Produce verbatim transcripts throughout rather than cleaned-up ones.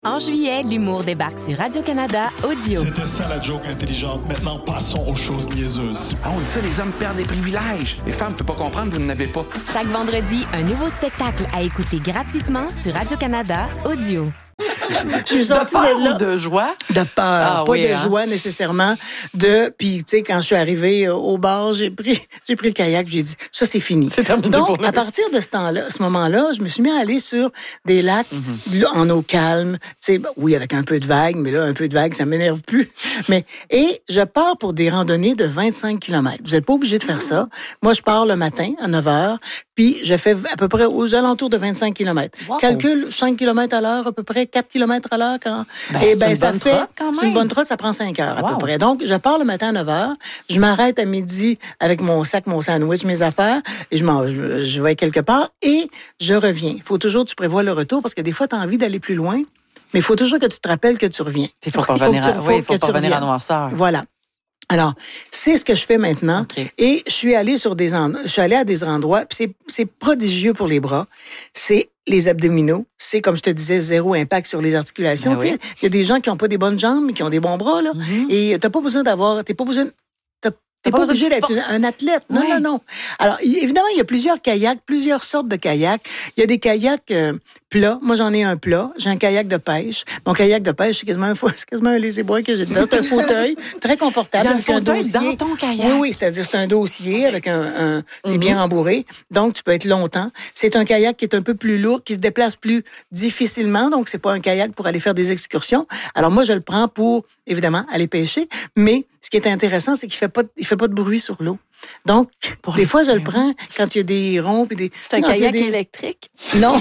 En juillet, l'humour débarque sur Radio-Canada Audio. C'était ça la joke intelligente. Maintenant, passons aux choses niaiseuses. Ah, on dit ça, les hommes perdent des privilèges. Les femmes ne peuvent pas comprendre, vous n'en avez pas. Chaque vendredi, un nouveau spectacle à écouter gratuitement sur Radio-Canada Audio. Je suis sortie de peur de là. Ou de joie? De peur. Ah, pas oui, de hein? joie nécessairement. De, puis, tu sais, quand je suis arrivée au bar, j'ai pris, j'ai pris le kayak, j'ai dit, ça, c'est fini. C'est terminé Donc, pour nous. à partir de ce temps-là, ce moment-là, je me suis mis à aller sur des lacs Mm-hmm. là, en eau calme. Tu sais, ben, oui, avec un peu de vagues, mais là, un peu de vagues, ça m'énerve plus. Mais, et je pars pour des randonnées de vingt-cinq kilomètres. Vous n'êtes pas obligé de faire ça. Moi, je pars le matin à neuf heures, puis je fais à peu près aux alentours de vingt-cinq kilomètres. Wow. Calcule cinq kilomètres à l'heure, à peu près quatre kilomètres à l'heure quand. Ben, Eh c'est ben, une ça bonne fait. trotte, quand C'est une même. bonne trotte, ça prend cinq heures à Wow. peu près. Donc, je pars le matin à neuf heures, je m'arrête à midi avec mon sac, mon sandwich, mes affaires, et je, m'en, je, je vais quelque part et je reviens. Il faut toujours que tu prévois le retour parce que des fois, tu as envie d'aller plus loin, mais il faut toujours que tu te rappelles que tu reviens. Puis il faut pas revenir que tu- à, oui, faut que pas tu revenir à reviennes. noirceur. Voilà. Alors, c'est ce que je fais maintenant. OK. Et je suis allée sur des endroits, je suis allée à des endroits, puis c'est, c'est prodigieux pour les bras. C'est les abdominaux. C'est, comme je te disais, zéro impact sur les articulations. Ben Tu sais, oui. il y a des gens qui n'ont pas des bonnes jambes, mais qui ont des bons bras, là. Mhm. Et t'as pas besoin d'avoir, t'es pas besoin, t'as- T'es pas pas besoin obligé de d'être force. un athlète. Non, Ouais. non, non. Alors, y- évidemment, il y a plusieurs kayaks, plusieurs sortes de kayaks. Il y a des kayaks euh, plats. Moi, j'en ai un plat. J'ai un kayak de pêche. Mon kayak de pêche, c'est quasiment un, fo- c'est quasiment un laissez-bois que j'ai dedans. C'est un fauteuil très confortable. Il y a un avec fauteuil dossier. dans ton kayak? Oui, oui. C'est-à-dire, c'est un dossier avec un... un- c'est Mhm. bien rembourré. Donc, tu peux être longtemps. C'est un kayak qui est un peu plus lourd, qui se déplace plus difficilement. Donc, c'est pas un kayak pour aller faire des excursions. Alors, moi, je le prends pour, évidemment, aller pêcher. Mais ce qui est intéressant, c'est qu'il fait pas, il fait pas de bruit sur l'eau. Donc, Pour des les- fois, je le prends quand il y a des ronds et des... C'est un tu sais, quand il y a kayak des- électrique. Non.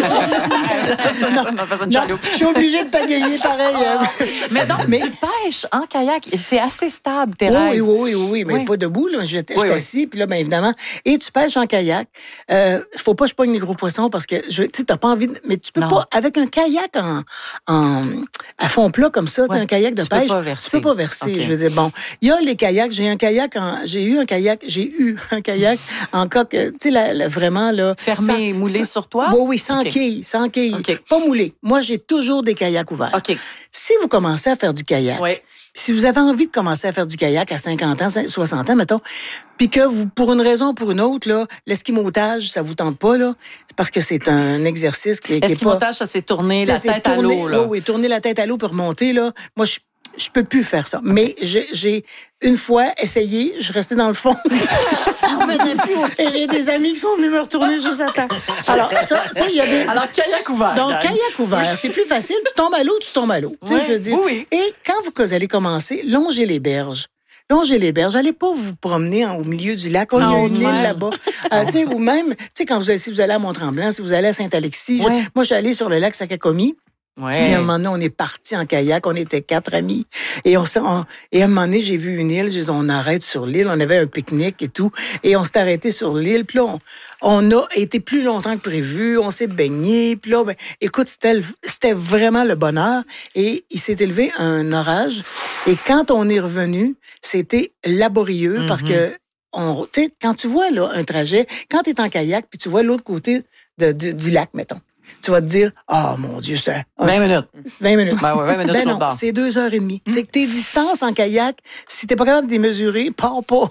On a fait une Non, chaloupe. je suis obligée de pagayer pareil. euh. Mais donc, Mais- tu pêches en kayak. Et c'est assez stable, Oui, Thérèse. oui, oui, oui, oui, mais Oui. pas debout, là. Je, je Oui, suis oui. assis, puis là, bien évidemment. Et tu pêches en kayak. Euh, faut pas que je pogne les gros poissons parce que, je- tu sais, t'as pas envie de, mais tu peux Non. pas, avec un kayak en, en, à fond plat comme ça, tu sais, Ouais. un kayak de Tu peux pêche. pas verser. Tu peux pas verser. OK. Je veux dire, bon. Il y a les kayaks, j'ai un kayak en, j'ai eu un kayak, j'ai eu un kayak en coque, euh, tu sais, la- la- vraiment, là. Fermé, sans- moulé sans- sur toi? Oui, oui, sans OK. quilles, sans quilles. OK. Pas moulé. Moi, j'ai toujours des kayaks ouverts. OK. Si vous commencez à faire du kayak, Oui. si vous avez envie de commencer à faire du kayak à cinquante ans, soixante ans, mettons, puis que vous, pour une raison ou pour une autre, là, l'esquimotage, ça vous tente pas, là, c'est parce que c'est un exercice qui, qui est pas... Esquimotage, ça s'est tourné la Ça, c'est tête à tourner- l'eau, là. Oui, oui, tourner la tête à l'eau pour remonter, là. Moi, je je peux plus faire ça. Mais j'ai, j'ai une fois essayé, je restais dans le fond. Ça revenait plus. Et j'ai des amis qui sont venus me retourner juste à temps. Alors, ça, tu sais, il y a des... Alors, kayak ouvert. Donc, gang. kayak ouvert, c'est plus facile. Tu tombes à l'eau, tu tombes à l'eau. Tu sais, Ouais, je veux dire. oui, oui. Et quand vous allez commencer, longez les berges. Longez les berges. Allez pas vous promener en- au milieu du lac. Oh, il y a Non, une même. île là-bas. Euh, tu sais, ou même, tu sais, quand vous allez, si vous allez à Mont-Tremblant, si vous allez à Saint-Alexis. je- Ouais. moi, je suis allée sur le lac Sakakomi. Ouais. Puis à un moment donné, on est parti en kayak, on était quatre amis. Et, on, s'est- on- et à un moment donné, j'ai vu une île, j'ai dit, on arrête sur l'île, on avait un pique-nique et tout. Et on s'est arrêté sur l'île, puis là, on, on a été plus longtemps que prévu, on s'est baigné, puis là, ben, écoute, c'était, le- c'était vraiment le bonheur. Et il s'est élevé un orage. Et quand on est revenu, c'était laborieux parce que on, tu sais, quand tu vois là, un trajet, quand tu es en kayak, puis tu vois l'autre côté de, de- du lac, mettons, tu vas te dire, ah, mon Dieu, c'est un- vingt minutes. vingt minutes. Ben ouais, vingt minutes Ben sur le non, bord. c'est deux heures et demie. C'est que tes distances en kayak, si t'es pas capable de les mesurer, pars pas.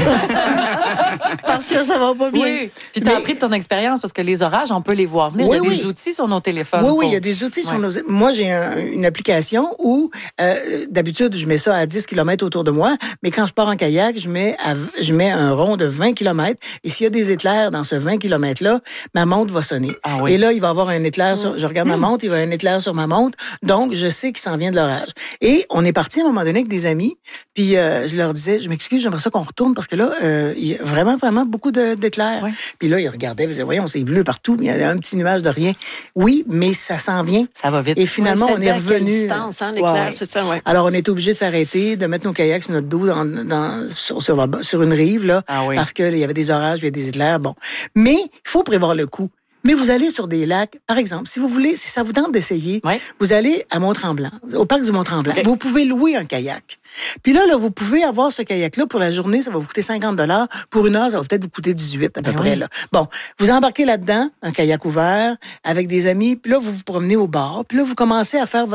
Parce que ça va pas bien. Oui. Puis tu as Mais- appris de ton expérience parce que les orages, on peut les voir venir. Oui, il y a oui. des outils sur nos téléphones. Oui, oui, pour- il y a des outils sur Ouais. nos... Moi, j'ai un- une application où, euh, d'habitude, je mets ça à dix kilomètres autour de moi, mais quand je pars en kayak, je mets, à- je mets un rond de vingt kilomètres, et s'il y a des éclairs dans ce vingt kilomètres-là, ma montre va sonner. Ah oui. Et là, il va y avoir un éclair sur... Je regarde ma montre, il va y avoir un éclair sur ma montre, donc je sais qu'il s'en vient de l'orage. Et on est parti à un moment donné avec des amis, puis euh, je leur disais, je m'excuse, j'aimerais ça qu'on retourne, parce que là, euh, il y a vraiment, vraiment beaucoup de- d'éclairs. Ouais. Puis là, ils regardaient, ils disaient, voyons, c'est bleu partout, mais il y a un petit nuage de rien. Oui, mais ça s'en vient. Ça va vite. Et finalement, Ouais, on ça est dit à quelle revenu. distance, hein, l'éclair, Ouais, ouais. c'est ça, ouais. Alors, on est obligé de s'arrêter, de mettre nos kayaks sur notre dos dans, dans- sur, sur, la- sur une rive, là, Ah oui. parce qu'il y avait des orages, il y avait des éclairs. Bon. Mais il faut prévoir le coup. Mais vous allez sur des lacs, par exemple, si vous voulez, si ça vous tente d'essayer, Ouais. vous allez à Mont-Tremblant, au parc du Mont-Tremblant. OK. Vous pouvez louer un kayak. Puis là, là, vous pouvez avoir ce kayak-là pour la journée, ça va vous coûter cinquante dollars. Pour une heure, ça va peut-être vous coûter dix-huit à peu Ben près. oui. Là. Bon, vous embarquez là-dedans, un kayak ouvert, avec des amis, puis là, vous vous promenez au bar, puis là, vous commencez à faire votre